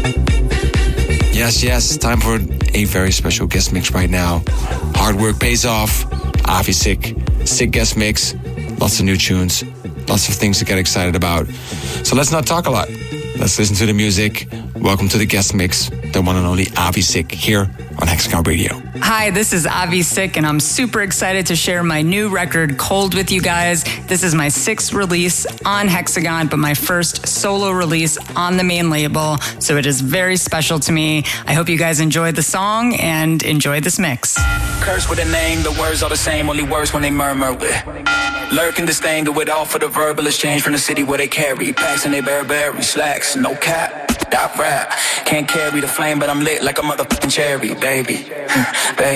Yes, time for a very special guest mix right now. Hard work pays off. Avi Sick guest mix. Lots of new tunes. Lots of things to get excited about. So let's not talk a lot. Let's listen to the music. Welcome to the guest mix, the one and only Avi Sick here on Hexagon Radio. Hi, this is Avi Sick, and I'm super excited to share my new record, Cold, with you guys. This is my 6th release on Hexagon, but my first solo release on the main label, so it is very special to me. I hope you guys enjoyed the song and enjoy this mix. Curse with a name, the words are the same, only worse when they murmur with. Lurking this thing, do it all for the verbal exchange from the city where they carry packs and they Burberry slacks, no cap. That rap can't carry the flame, but I'm lit like a motherfucking cherry, baby. Baby.